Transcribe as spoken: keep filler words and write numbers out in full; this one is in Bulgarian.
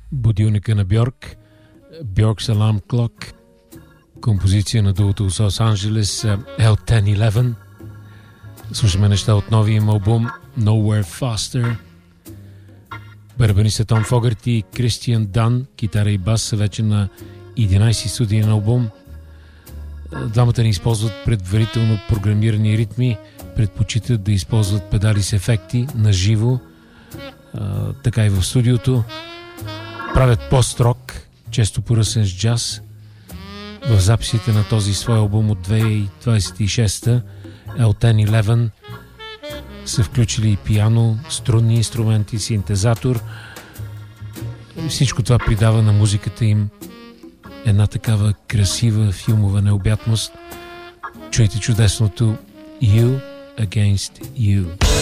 будилника на Бьорк, Bjork's Alarm Clock, композиция на дуото от Лос-Анджелес L ten eleven. Слушаме неща от новия им албум Nowhere Faster. Барабани са Том Фогърти и Кристиан Дан, китара и бас са вече на единайсети студиен албум. Двамата не използват предварително програмирани ритми, предпочитат да използват педали с ефекти на живо, така и в студиото. Правят пост-рок, често поръсен с джаз. В записите на този свой албум от две хиляди двайсет и шеста L ten eleven са включили и пиано, струнни инструменти, синтезатор. Всичко това придава на музиката им една такава красива филмова необятност. Чуйте чудесното You Against You.